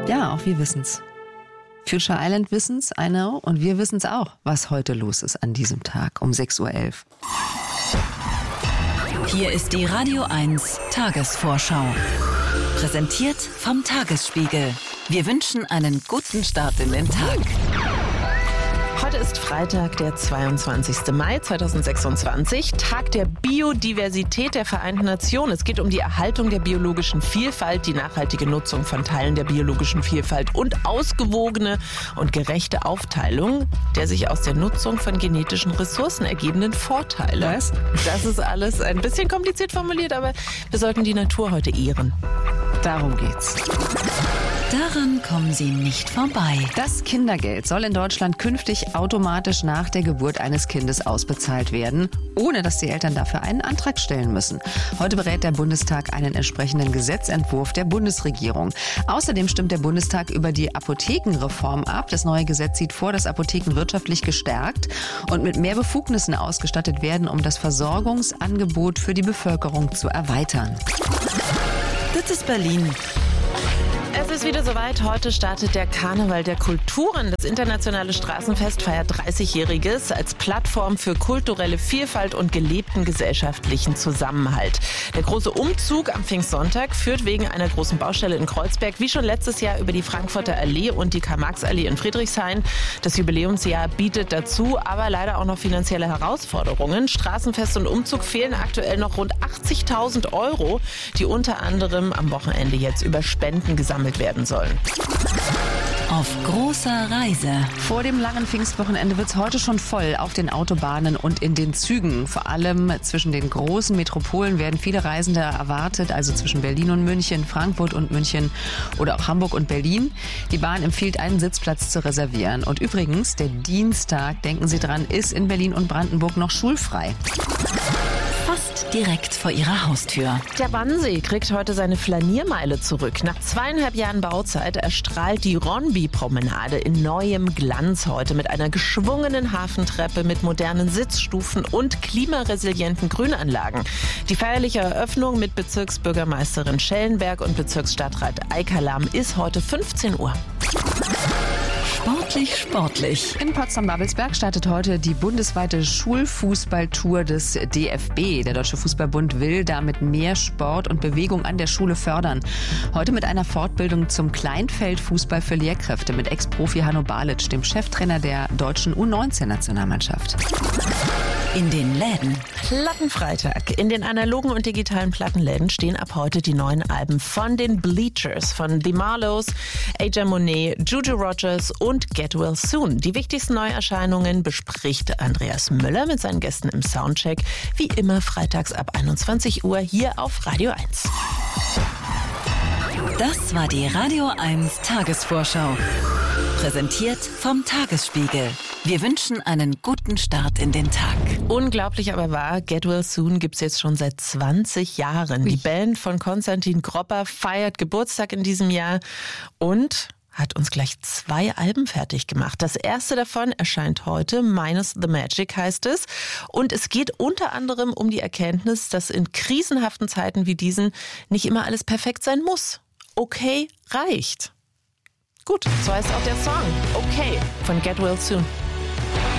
Ja, auch wir wissen's. Future Island wissen's, I know. Und wir wissen's auch, was heute los ist an diesem Tag um 6.11 Uhr. Hier ist die Radio 1 Tagesvorschau. Präsentiert vom Tagesspiegel. Wir wünschen einen guten Start in den Tag. Heute ist Freitag, der 22. Mai 2026, Tag der Biodiversität der Vereinten Nationen. Es geht um die Erhaltung der biologischen Vielfalt, die nachhaltige Nutzung von Teilen der biologischen Vielfalt und ausgewogene und gerechte Aufteilung der sich aus der Nutzung von genetischen Ressourcen ergebenden Vorteile. Was? Das ist alles ein bisschen kompliziert formuliert, aber wir sollten die Natur heute ehren. Darum geht's. Daran kommen Sie nicht vorbei. Das Kindergeld soll in Deutschland künftig automatisch nach der Geburt eines Kindes ausbezahlt werden, ohne dass die Eltern dafür einen Antrag stellen müssen. Heute berät der Bundestag einen entsprechenden Gesetzentwurf der Bundesregierung. Außerdem stimmt der Bundestag über die Apothekenreform ab. Das neue Gesetz sieht vor, dass Apotheken wirtschaftlich gestärkt und mit mehr Befugnissen ausgestattet werden, um das Versorgungsangebot für die Bevölkerung zu erweitern. Das ist Berlin. Es ist wieder soweit. Heute startet der Karneval der Kulturen. Das internationale Straßenfest feiert 30-Jähriges als Plattform für kulturelle Vielfalt und gelebten gesellschaftlichen Zusammenhalt. Der große Umzug am Pfingstsonntag führt wegen einer großen Baustelle in Kreuzberg wie schon letztes Jahr über die Frankfurter Allee und die Karl-Marx-Allee in Friedrichshain. Das Jubiläumsjahr bietet dazu aber leider auch noch finanzielle Herausforderungen. Straßenfest und Umzug fehlen aktuell noch rund 80.000 €, die unter anderem am Wochenende jetzt über Spenden gesammelt werden sollen. Auf großer Reise. Vor dem langen Pfingstwochenende wird es heute schon voll auf den Autobahnen und in den Zügen. Vor allem zwischen den großen Metropolen werden viele Reisende erwartet, also zwischen Berlin und München, Frankfurt und München oder auch Hamburg und Berlin. Die Bahn empfiehlt, einen Sitzplatz zu reservieren. Und übrigens, der Dienstag, denken Sie dran, ist in Berlin und Brandenburg noch schulfrei. Fast direkt vor Ihrer Haustür. Der Wannsee kriegt heute seine Flaniermeile zurück. Nach 2,5 Jahren Bauzeit erstrahlt die Ronby-Promenade in neuem Glanz heute mit einer geschwungenen Hafentreppe, mit modernen Sitzstufen und klimaresilienten Grünanlagen. Die feierliche Eröffnung mit Bezirksbürgermeisterin Schellenberg und Bezirksstadtrat Eikalam ist heute 15 Uhr. Sportlich. In Potsdam-Babelsberg startet heute die bundesweite Schulfußballtour des DFB. Der Deutsche Fußballbund will damit mehr Sport und Bewegung an der Schule fördern. Heute mit einer Fortbildung zum Kleinfeldfußball für Lehrkräfte mit Ex-Profi Hanno Balic, dem Cheftrainer der deutschen U19-Nationalmannschaft. In den Läden. Plattenfreitag. In den analogen und digitalen Plattenläden stehen ab heute die neuen Alben von den Bleachers, von The Marlows, AJ Monet, Juju Rogers und Get Well Soon. Die wichtigsten Neuerscheinungen bespricht Andreas Möller mit seinen Gästen im Soundcheck. Wie immer freitags ab 21 Uhr hier auf Radio 1. Das war die Radio 1 Tagesvorschau. Präsentiert vom Tagesspiegel. Wir wünschen einen guten Start in den Tag. Unglaublich aber wahr, Get Well Soon gibt's jetzt schon seit 20 Jahren. Die Band von Konstantin Gropper feiert Geburtstag in diesem Jahr und hat uns gleich 2 Alben fertig gemacht. Das erste davon erscheint heute, Minus the Magic heißt es. Und es geht unter anderem um die Erkenntnis, dass in krisenhaften Zeiten wie diesen nicht immer alles perfekt sein muss. Okay reicht. Gut, so heißt auch der Song. Okay von Get Well Soon.